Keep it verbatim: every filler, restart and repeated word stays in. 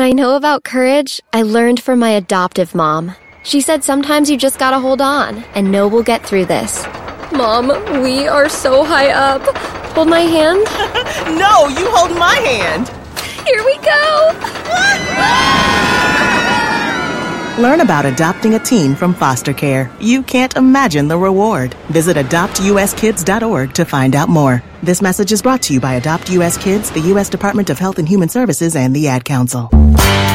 I know about courage, I learned from my adoptive mom. She said sometimes you just gotta hold on and know we'll get through this. Mom, we are so high up. Hold my hand. No, you hold my hand. Here we go. Learn about adopting a teen from foster care. You can't imagine the reward. Visit adopt u s kids dot org to find out more. This message is brought to you by Adopt U S Kids, the U S Department of Health and Human Services, and the Ad Council.